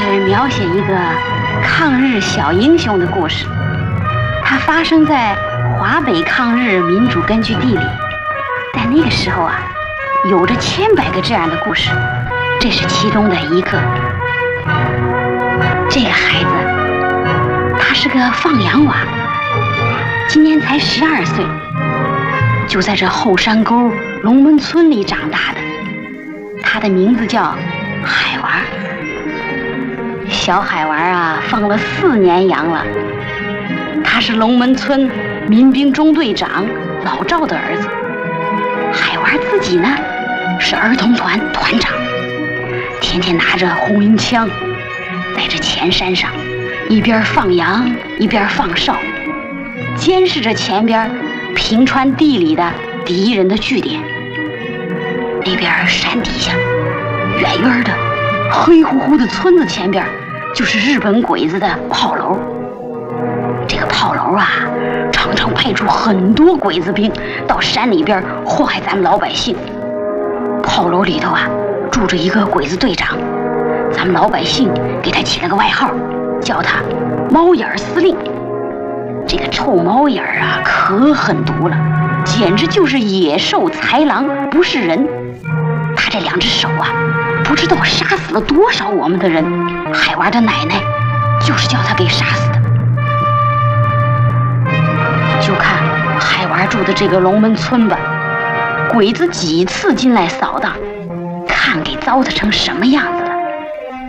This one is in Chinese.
是描写一个抗日小英雄的故事，它发生在华北抗日民主根据地里。在那个时候啊，有着千百个这样的故事，这是其中的一个。这个孩子，他是个放羊娃，今年才12岁，就在这后山沟龙门村里长大的。他的名字叫海娃。小海娃啊，放了4年羊了。他是龙门村民兵中队长老赵的儿子。海娃自己呢，是儿童团团长，天天拿着红缨枪，在这前山上一边放羊一边放哨，监视着前边平川地里的敌人的据点。那边山底下远远的黑乎乎的村子前边，就是日本鬼子的炮楼。这个炮楼啊，常常派出很多鬼子兵到山里边祸害咱们老百姓。炮楼里头啊，住着一个鬼子队长，咱们老百姓给他起了个外号，叫他猫眼司令。这个臭猫眼啊，可狠毒了，简直就是野兽豺狼，不是人。他这2只手啊，不知道杀死了多少我们的人。海娃的奶奶就是叫他给杀死的。就看海娃住的这个龙门村吧，鬼子几次进来扫荡，看给糟蹋成什么样子。